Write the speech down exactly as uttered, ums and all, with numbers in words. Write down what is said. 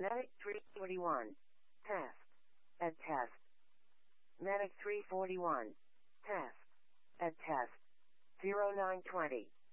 Medic three forty-one. Test. At test. Medic three forty-one. Test. At test. zero nine twenty.